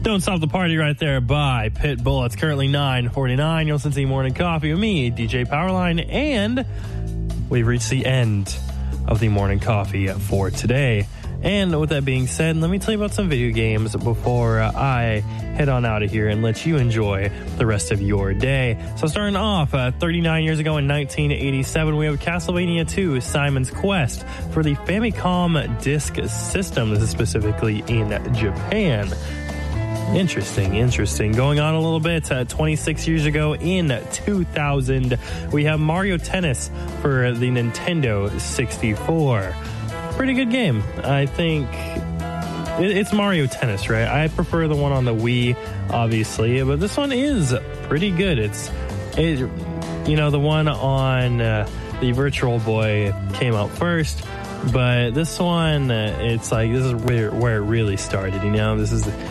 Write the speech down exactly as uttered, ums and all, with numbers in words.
Don't Stop the Party right there by Pitbull. It's currently nine forty-nine. You'll listen to Morning Coffee with me, D J Powerline, and we've reached the end of the Morning Coffee for today. And with that being said, let me tell you about some video games before I head on out of here and let you enjoy the rest of your day. So starting off, uh, thirty-nine years ago in nineteen eighty-seven, we have Castlevania two, Simon's Quest for the Famicom Disk System. This is specifically in Japan. Interesting, interesting. Going on a little bit, uh, twenty-six years ago in two thousand, we have Mario Tennis for the Nintendo sixty-four. Pretty good game. I think it, it's Mario Tennis, right? I prefer the one on the Wii, obviously, but this one is pretty good. It's, it, you know, the one on uh, the Virtual Boy came out first, but this one, uh, it's like, this is where, where it really started, you know? This is